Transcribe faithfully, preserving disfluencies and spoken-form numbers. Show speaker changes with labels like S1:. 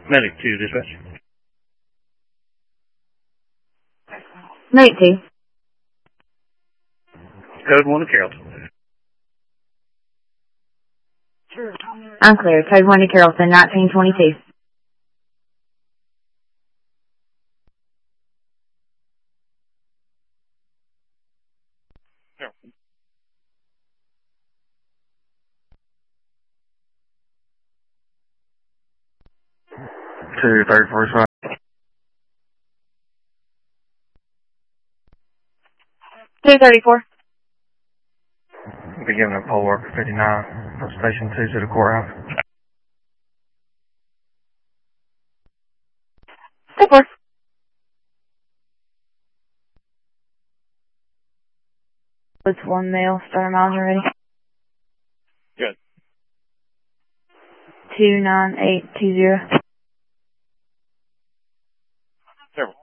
S1: Medic two, dispatch.
S2: Medic two.
S1: Code one to Carrollton.
S2: Unclear. Code one to Carrollton, nineteen twenty-two.
S1: Two thirty-four spot.
S2: two thirty-four.
S1: Be giving a poll worker fifty-nine from station two to the courthouse.
S2: Step four. It's one male, starter miles already.
S1: Good.
S2: two nine eight two zero.
S1: Several.